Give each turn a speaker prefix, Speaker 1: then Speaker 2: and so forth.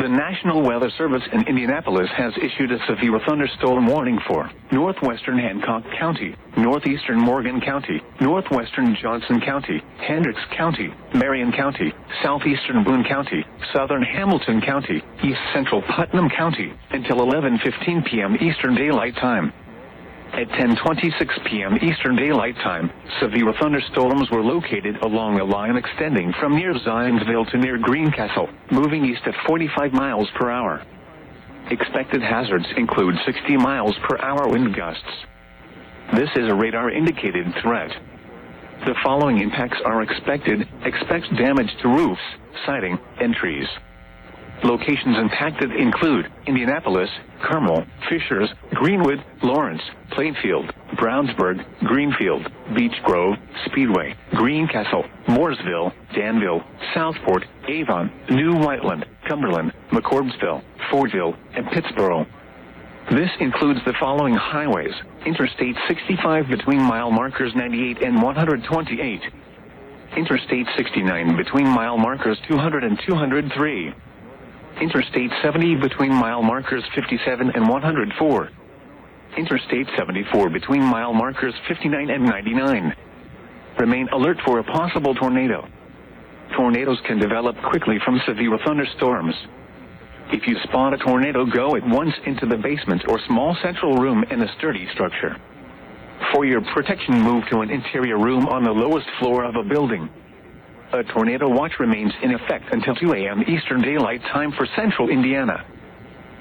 Speaker 1: The National Weather Service in Indianapolis has issued a severe thunderstorm warning for northwestern Hancock County, northeastern Morgan County, northwestern Johnson County, Hendricks County, Marion County, southeastern Boone County, southern Hamilton County, east central Putnam County, until 11:15 p.m. Eastern Daylight Time. At 10:26 p.m. Eastern Daylight Time, severe thunderstorms were located along a line extending from near Zionsville to near Greencastle, moving east at 45 miles per hour. Expected hazards include 60 miles per hour wind gusts. This is a radar-indicated threat. The following impacts are expected. Expect damage to roofs, siding, and trees. Locations impacted include Indianapolis, Carmel, Fishers, Greenwood, Lawrence, Plainfield, Brownsburg, Greenfield, Beech Grove, Speedway, Greencastle, Mooresville, Danville, Southport, Avon, New Whiteland, Cumberland, McCordsville, Fordville, and Pittsboro. This includes the following highways: Interstate 65 between mile markers 98 and 128, Interstate 69 between mile markers 200 and 203, Interstate 70 between mile markers 57 and 104. Interstate 74 between mile markers 59 and 99. Remain alert for a possible tornado. Tornadoes can develop quickly from severe thunderstorms. If you spot a tornado, go at once into the basement or small central room in a sturdy structure. For your protection, move to an interior room on the lowest floor of a building. A tornado watch remains in effect until 2 a.m. Eastern Daylight Time for Central Indiana.